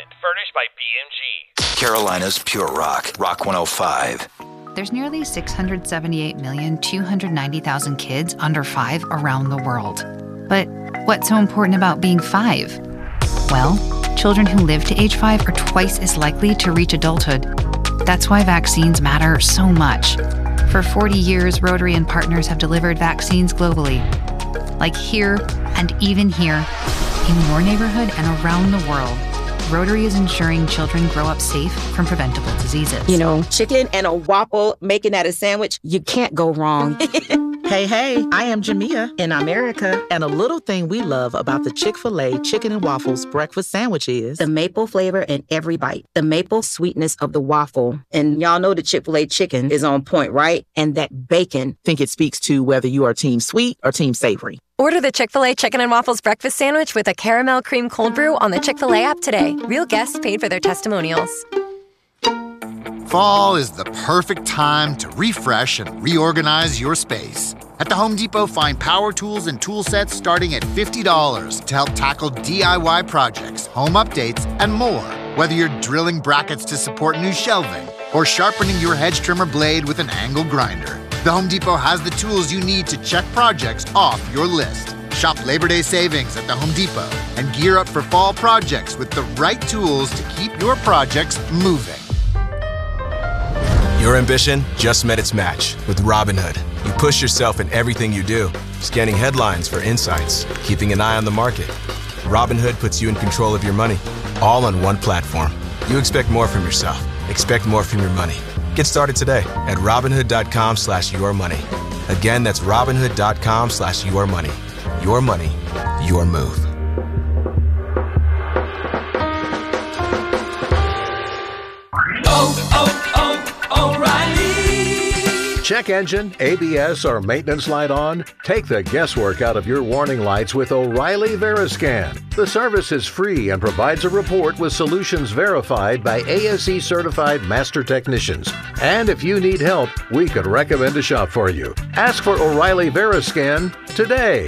equipment. Furnished by BMG. Carolina's Pure Rock. Rock 105. There's nearly 678,290,000 kids under 5 around the world. But what's so important about being 5? Well, children who live to age 5 are twice as likely to reach adulthood. That's why vaccines matter so much. For 40 years, Rotary and partners have delivered vaccines globally. Like here and even here, in your neighborhood and around the world, Rotary is ensuring children grow up safe from preventable diseases. You know, chicken and a waffle, making that a sandwich, you can't go wrong. Hey, I am Jamia in America. And a little thing we love about the Chick-fil-A Chicken and Waffles breakfast sandwich is the maple flavor in every bite, the maple sweetness of the waffle. And y'all know the Chick-fil-A chicken is on point, right? And that bacon. Think it speaks to whether you are team sweet or team savory. Order the Chick-fil-A Chicken and Waffles breakfast sandwich with a caramel cream cold brew on the Chick-fil-A app today. Real guests paid for their testimonials. Fall is the perfect time to refresh and reorganize your space. At the Home Depot, find power tools and tool sets starting at $50 to help tackle DIY projects, home updates, and more. Whether you're drilling brackets to support new shelving or sharpening your hedge trimmer blade with an angle grinder, the Home Depot has the tools you need to check projects off your list. Shop Labor Day savings at the Home Depot and gear up for fall projects with the right tools to keep your projects moving. Your ambition just met its match with Robinhood. You push yourself in everything you do, scanning headlines for insights, keeping an eye on the market. Robinhood puts you in control of your money, all on one platform. You expect more from yourself. Expect more from your money. Get started today at Robinhood.com/yourmoney. Again, that's Robinhood.com/yourmoney. Your money, your move. O'Reilly. Check engine, ABS, or maintenance light on? Take the guesswork out of your warning lights with O'Reilly Veriscan. The service is free and provides a report with solutions verified by ASE certified master technicians. And if you need help, we could recommend a shop for you. Ask for O'Reilly Veriscan today.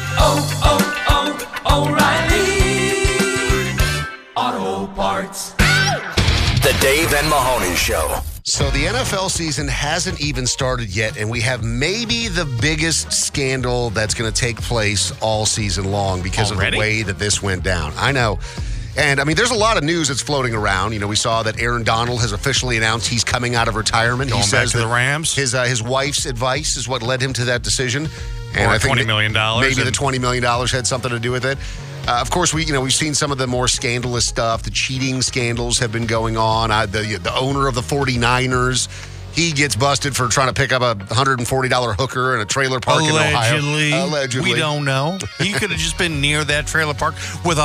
O'Reilly Auto Parts. The Dave and Mahoney Show. So the NFL season hasn't even started yet, and we have maybe the biggest scandal that's going to take place all season long because of the way that this went down. I know. And, I mean, there's a lot of news that's floating around. You know, we saw that Aaron Donald has officially announced he's coming out of retirement. Going he says back to the Rams. His wife's advice is what led him to that decision. And I think $20 million. Maybe the $20 million had something to do with it. Of course, we've seen some of the more scandalous stuff. The cheating scandals have been going on. The owner of the 49ers, he gets busted for trying to pick up a $140 hooker in a trailer park in Ohio. Allegedly. We don't know. He could have just been near that trailer park with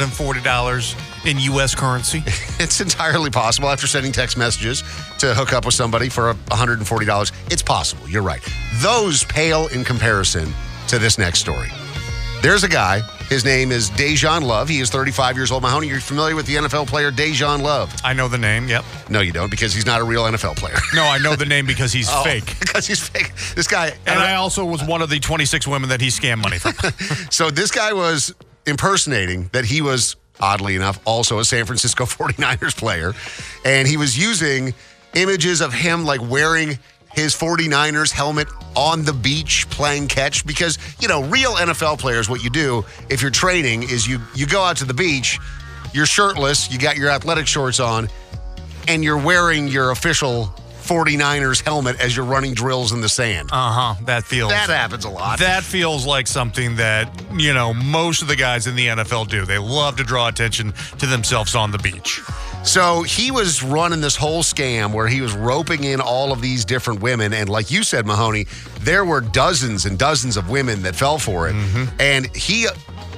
$140 in U.S. currency. It's entirely possible after sending text messages to hook up with somebody for $140. It's possible. You're right. Those pale in comparison to this next story. There's a guy. His name is Dejan Love. He is 35 years old. Mahoney, you're familiar with the NFL player Dejan Love? I know the name, yep. No, you don't, because he's not a real NFL player. No, I know the name because he's fake. Because he's fake. This guy... And I also was one of the 26 women that he scammed money from. So this guy was impersonating that he was, oddly enough, also a San Francisco 49ers player. And he was using images of him, like, wearing his 49ers helmet on the beach playing catch, because, real NFL players, what you do if you're training is you go out to the beach, you're shirtless, you got your athletic shorts on, and you're wearing your official 49ers helmet as you're running drills in the sand. That happens a lot. That feels like something that, most of the guys in the NFL do. They love to draw attention to themselves on the beach. So he was running this whole scam where he was roping in all of these different women. And like you said, Mahoney, there were dozens and dozens of women that fell for it. Mm-hmm. And he,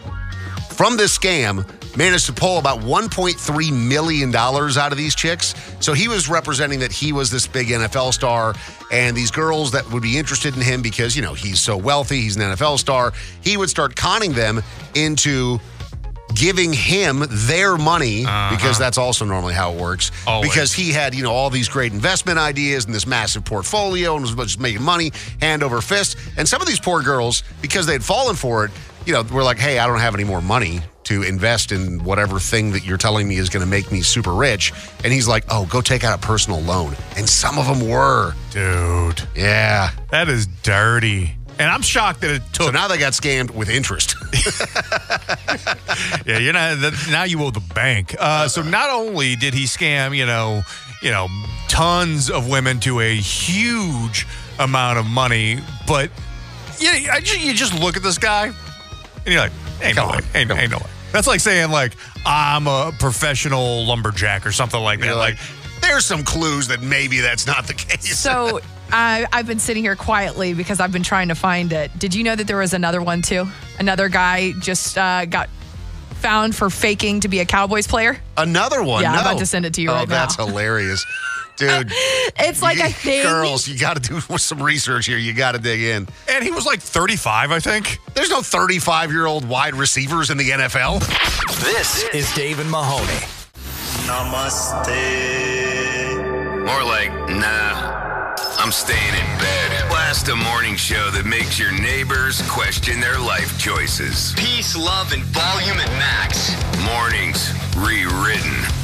from this scam, managed to pull about $1.3 million out of these chicks. So he was representing that he was this big NFL star, and these girls that would be interested in him because, he's so wealthy, he's an NFL star, he would start conning them into giving him their money, because that's also normally how it works. Always. Because he had, all these great investment ideas and this massive portfolio and was just making money hand over fist. And some of these poor girls, because they had fallen for it, we're like, hey, I don't have any more money to invest in whatever thing that you're telling me is going to make me super rich. And he's like, oh, go take out a personal loan. And some of them were. Dude. Yeah. That is dirty. And I'm shocked that it took. So now they got scammed with interest. Yeah, now you owe the bank. So not only did he scam, tons of women to a huge amount of money, but you just look at this guy and you're like, ain't no way. That's like saying, like, I'm a professional lumberjack or something like that. You're like, there's some clues that maybe that's not the case. So I've been sitting here quietly because I've been trying to find it. Did you know that there was another one, too? Another guy just got found for faking to be a Cowboys player. Another one? Yeah, no. I'm about to send it to you right now. Oh, that's hilarious. Dude. It's like a thing. Girls, you got to do some research here. You got to dig in. And he was like 35, I think. There's no 35-year-old wide receivers in the NFL. This is Dave and Mahoney. Namaste. More like, nah, I'm staying in bed. Blast a morning show that makes your neighbors question their life choices. Peace, love, and volume at max. Mornings rewritten.